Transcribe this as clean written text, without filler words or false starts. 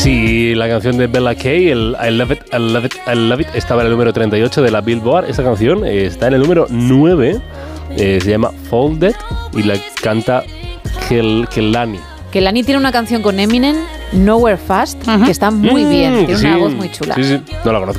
Sí, la canción de Bella Kay, el I Love It, I Love It, I Love It, estaba en el número 38 de la Billboard. Esa canción está en el número 9, se llama Folded y la canta Kehlani. Kehlani tiene una canción con Eminem, Nowhere Fast, que está muy bien, tiene una voz muy chula. Sí, no la conozco.